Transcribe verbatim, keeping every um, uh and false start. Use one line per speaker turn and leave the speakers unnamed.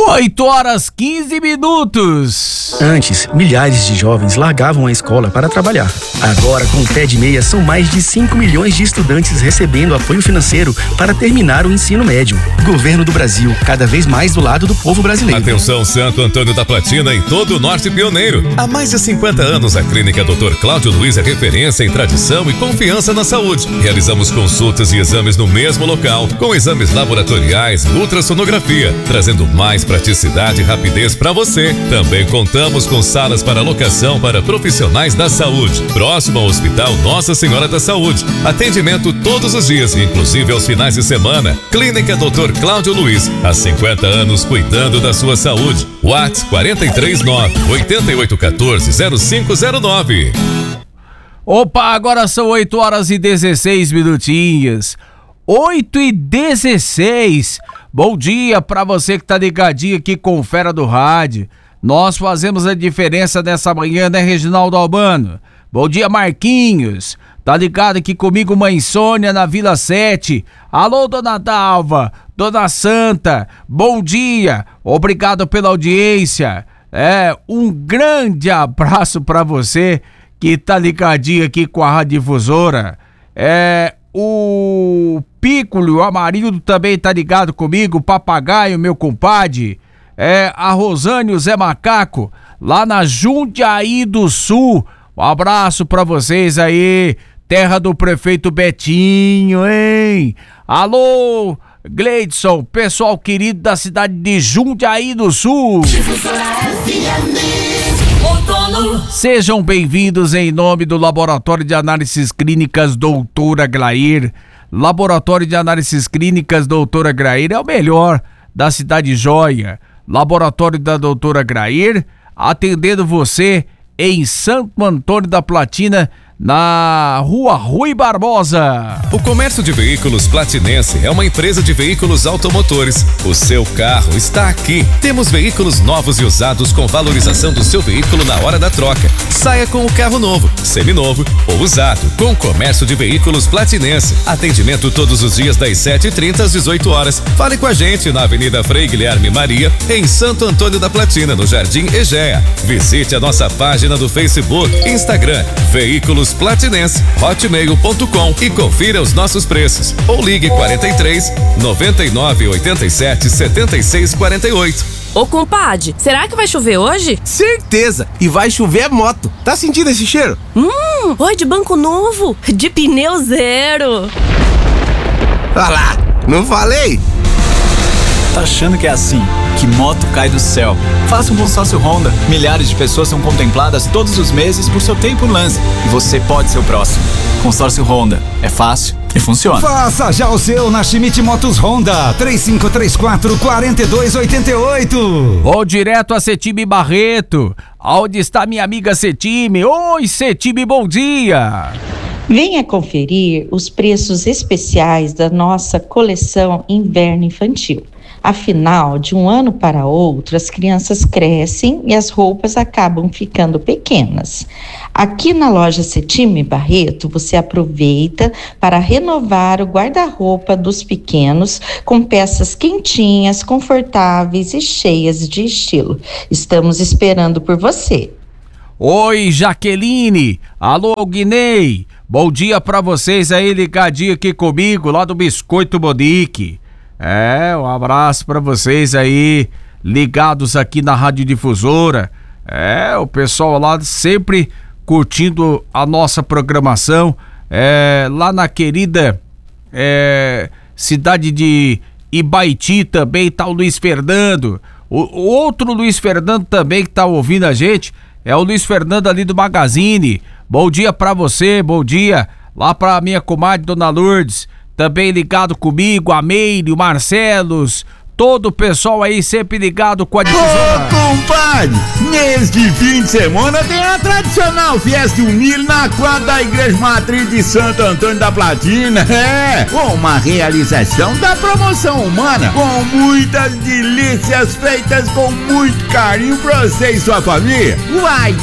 oito horas quinze minutos.
Antes, milhares de jovens largavam a escola para trabalhar. Agora, com o Pé de Meia, são mais de cinco milhões de estudantes recebendo apoio financeiro para terminar o ensino médio. Governo do Brasil, cada vez mais do lado do povo brasileiro.
Atenção, Santo Antônio da Platina e todo o Norte Pioneiro. Há mais de cinquenta anos, a Clínica doutor Cláudio Luiz é referência em tradição e confiança na saúde. Realizamos consultas e exames no mesmo local, com exames laboratoriais, ultrassonografia, trazendo mais praticidade e rapidez para você. Também contamos com salas para locação para profissionais da saúde. Próximo ao Hospital Nossa Senhora da Saúde. Atendimento todos os dias, inclusive aos finais de semana. Clínica doutor Cláudio Luiz. Há cinquenta anos cuidando da sua saúde. WhatsApp quatro três nove, oito oito um quatro, zero cinco zero nove.
Opa, agora são oito horas e dezesseis minutinhos. oito e dezesseis. Bom dia pra você que tá ligadinho aqui com o Fera do Rádio. Nós fazemos a diferença nessa manhã, né, Reginaldo Albano? Bom dia, Marquinhos. Tá ligado aqui comigo, Mãe Sônia, na Vila sete. Alô, Dona Dalva, Dona Santa, bom dia. Obrigado pela audiência. É, um grande abraço pra você que tá ligadinho aqui com a Rádio Difusora. É, o Piccolo, o Amarildo também tá ligado comigo, o Papagaio, meu compadre. É, a Rosane, o Zé Macaco, lá na Jundiaí do Sul. Um abraço pra vocês aí, terra do prefeito Betinho, hein? Alô, Gleidson, pessoal querido da cidade de Jundiaí do Sul. Sejam bem-vindos em nome do Laboratório de Análises Clínicas Doutora Glair. Laboratório de Análises Clínicas Doutora Glair é o melhor da cidade Joia. Laboratório da Doutora Glair, atendendo você em Santo Antônio da Platina, na Rua Rui Barbosa.
O Comércio de Veículos Platinense é uma empresa de veículos automotores. O seu carro está aqui. Temos veículos novos e usados com valorização do seu veículo na hora da troca. Saia com o carro novo, seminovo ou usado, com o Comércio de Veículos Platinense. Atendimento todos os dias das sete e trinta às dezoito horas. Fale com a gente na Avenida Frei Guilherme Maria, em Santo Antônio da Platina, no Jardim Egea. Visite a nossa página do Facebook, Instagram, Veículos Platinense, hotmail ponto com e confira os nossos preços. Ou ligue quarenta e três, noventa e nove, oitenta e sete, setenta e seis, quarenta e oito.
Ô compadre, será que vai chover hoje?
Certeza! E vai chover moto. Tá sentindo esse cheiro?
Hum, oi, de banco novo, de pneu zero.
Olha lá, não falei?
Tá achando que é assim, que moto cai do céu? Faça um consórcio Honda. Milhares de pessoas são contempladas todos os meses por seu tempo lance. E você pode ser o próximo. Consórcio Honda. É fácil e funciona.
Faça já o seu na Schmidt Motos Honda. três cinco três quatro, quatro dois oito oito.
Vou direto a Cetime Barreto. Onde está minha amiga Cetime? Oi, Cetime, bom dia.
Venha conferir os preços especiais da nossa coleção Inverno Infantil. Afinal, de um ano para outro, as crianças crescem e as roupas acabam ficando pequenas. Aqui na loja Cetime Barreto, você aproveita para renovar o guarda-roupa dos pequenos com peças quentinhas, confortáveis e cheias de estilo. Estamos esperando por você.
Oi, Jaqueline. Alô, Guinei. Bom dia pra vocês aí ligadinho aqui comigo, lá do Biscoito Monique. É, um abraço pra vocês aí, ligados aqui na Rádio Difusora. É, o pessoal lá sempre curtindo a nossa programação. É, lá na querida é, cidade de Ibaiti também tá o Luiz Fernando. O, o outro Luiz Fernando também que tá ouvindo a gente é o Luiz Fernando ali do Magazine. Bom dia pra você, bom dia lá pra minha comadre Dona Lourdes. Também ligado comigo, a Meire, o Marcelos, todo o pessoal aí sempre ligado com a difusão.
Ô, compadre, neste fim de semana tem a tradicional festa unida na quadra da Igreja Matriz de Santo Antônio da Platina. É, uma realização da promoção humana, com muitas delícias feitas com muito carinho pra você e sua família. Vai